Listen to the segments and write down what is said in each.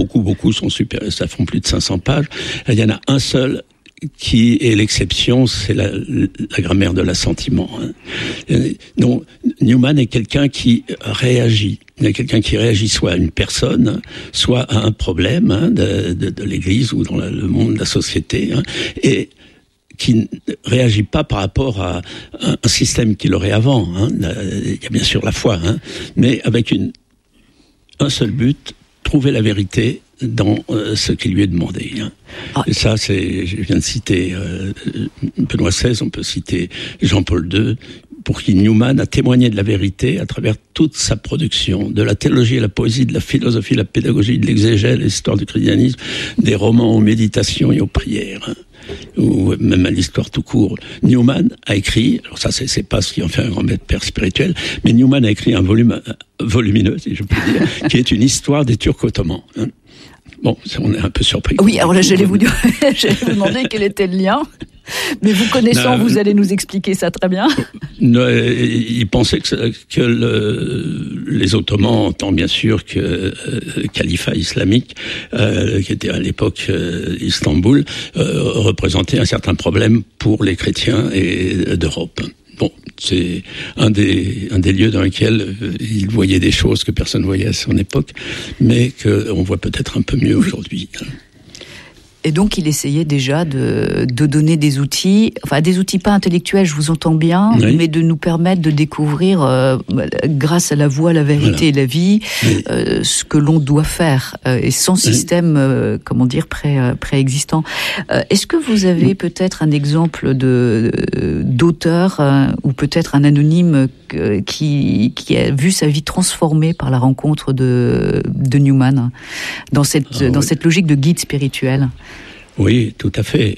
beaucoup sont super, ça font plus de 500 pages. Il y en a un seul qui est l'exception, c'est la grammaire de l'assentiment. Donc, Newman est quelqu'un qui réagit. Il y a quelqu'un qui réagit soit à une personne, soit à un problème de l'Église ou dans le monde de la société, et qui ne réagit pas par rapport à un système qu'il aurait avant. Il y a bien sûr la foi, mais avec un seul but, trouver la vérité dans ce qui lui est demandé. Et ça, je viens de citer Benoît XVI, on peut citer Jean-Paul II, pour qui Newman a témoigné de la vérité à travers toute sa production, de la théologie à la poésie, de la philosophie, de la pédagogie, de l'exégèse, l'histoire du christianisme, des romans aux méditations et aux prières, ou même à l'histoire tout court. Newman a écrit, alors ça c'est pas ce qui en fait un grand père spirituel, mais Newman a écrit un volume volumineux, si je peux dire, qui est une histoire des Turcs ottomans. Bon, on est un peu surpris. Oui, alors là, j'allais vous demander quel était le lien. Mais vous connaissant, vous allez nous expliquer ça très bien. Il pensait que les Ottomans, tant bien sûr que califat islamique, qui était à l'époque Istanbul, représentait un certain problème pour les chrétiens d'Europe. Bon, c'est un des lieux dans lesquels il voyait des choses que personne ne voyait à son époque, mais qu'on voit peut-être un peu mieux aujourd'hui. Et donc, il essayait déjà de donner des outils, enfin des outils pas intellectuels, je vous entends bien, oui, mais de nous permettre de découvrir, grâce à la voix, la vérité et la vie, ce que l'on doit faire, et sans système, préexistant. Est-ce que vous avez peut-être un exemple d'auteur, ou peut-être un anonyme qui a vu sa vie transformée par la rencontre de Newman, dans cette logique de guide spirituel? Oui, tout à fait.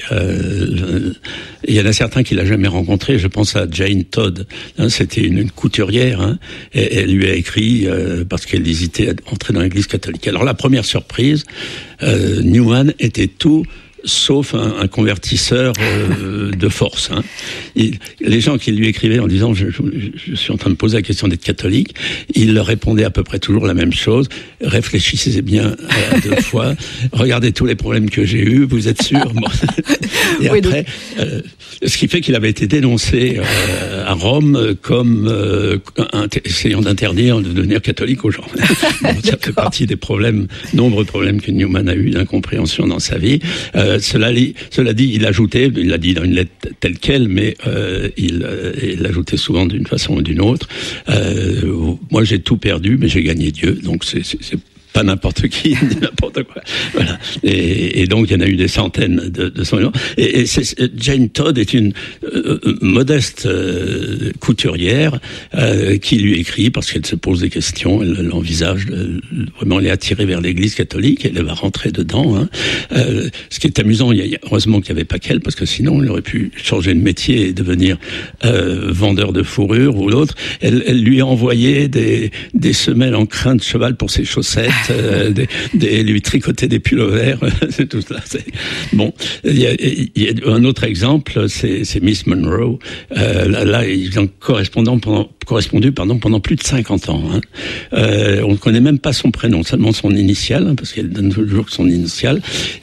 Il y en a certains qu'il n'a jamais rencontrés. Je pense à Jane Todd. C'était une couturière. Et elle lui a écrit parce qu'elle hésitait à entrer dans l'Église catholique. Alors la première surprise, Newman était tout sauf un convertisseur de force. Les gens qui lui écrivaient en disant je suis en train de poser la question d'être catholique, il leur répondait à peu près toujours la même chose. Réfléchissez bien à 2 fois. Regardez tous les problèmes que j'ai eus. Vous êtes sûr? Et oui, après, ce qui fait qu'il avait été dénoncé à Rome comme essayant d'interdire de devenir catholique aux gens. Ça fait partie des nombreux problèmes que Newman a eu d'incompréhension dans sa vie. Cela dit, il l'a dit dans une lettre telle quelle, mais il l'ajoutait souvent d'une façon ou d'une autre. Moi, j'ai tout perdu, mais j'ai gagné Dieu. Donc, c'est pas n'importe qui, n'importe quoi. Voilà. Et donc, il y en a eu des centaines de son nom. Et Jane Todd est une modeste couturière qui lui écrit parce qu'elle se pose des questions, elle envisage vraiment les attirer vers l'Église catholique, elle va rentrer dedans. Ce qui est amusant, heureusement qu'il n'y avait pas qu'elle, parce que sinon, il aurait pu changer de métier et devenir vendeur de fourrure ou l'autre. Elle lui a envoyé des semelles en crin de cheval pour ses chaussettes, lui tricoter des pullovers, c'est tout cela. Bon, il y a un autre exemple, c'est Miss Monroe. Là, ils ont correspondu pendant plus de 50 ans. On ne connaît même pas son prénom, seulement son initiale, parce qu'elle donne toujours son initiale.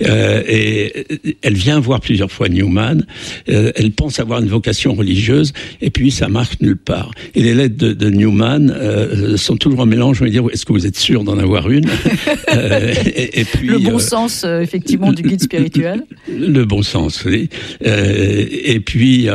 Et elle vient voir plusieurs fois Newman. Elle pense avoir une vocation religieuse, et puis ça marche nulle part. Et les lettres de Newman sont toujours un mélange. On va dire, est-ce que vous êtes sûr d'en avoir une? Et puis, le bon sens, effectivement, du guide spirituel. Le bon sens, oui. Et puis,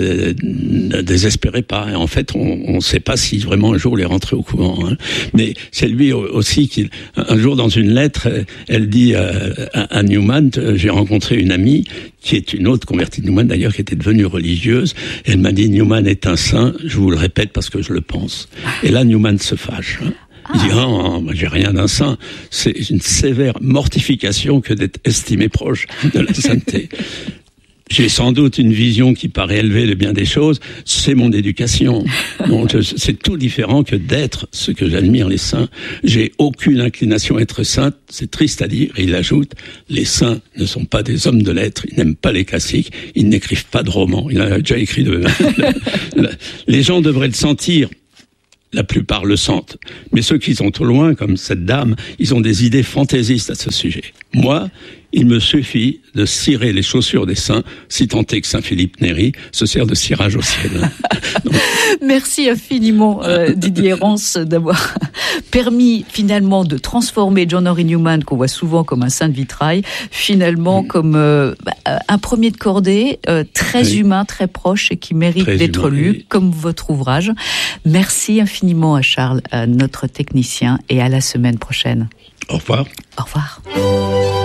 ne désespérez pas. En fait, on ne sait pas si vraiment un jour il est rentré au couvent. Mais c'est lui aussi qui, un jour dans une lettre, elle dit à Newman, j'ai rencontré une amie qui est une autre convertie de Newman d'ailleurs, qui était devenue religieuse. Elle m'a dit, Newman est un saint, je vous le répète parce que je le pense. Et là, Newman se fâche. Il dit, moi, j'ai rien d'un saint. C'est une sévère mortification que d'être estimé proche de la sainteté. J'ai sans doute une vision qui paraît élevée de bien des choses. C'est mon éducation. Donc, c'est tout différent que d'être ce que j'admire les saints. J'ai aucune inclination à être sainte. C'est triste à dire. Et il ajoute, les saints ne sont pas des hommes de lettres. Ils n'aiment pas les classiques. Ils n'écrivent pas de romans. Il en a déjà écrit Les gens devraient le sentir. la plupart le sentent. Mais ceux qui sont trop loin, comme cette dame, ils ont des idées fantaisistes à ce sujet. Moi, il me suffit de cirer les chaussures des saints, si tant est que Saint-Philippe Néri se sert de cirage au ciel. Donc... Merci infiniment, Didier Rance, d'avoir permis finalement de transformer John Henry Newman, qu'on voit souvent comme un saint de vitrail, finalement comme un premier de cordée, très humain, très proche et qui mérite d'être lu, comme votre ouvrage. Merci infiniment à Charles, notre technicien, et à la semaine prochaine. Au revoir. Au revoir.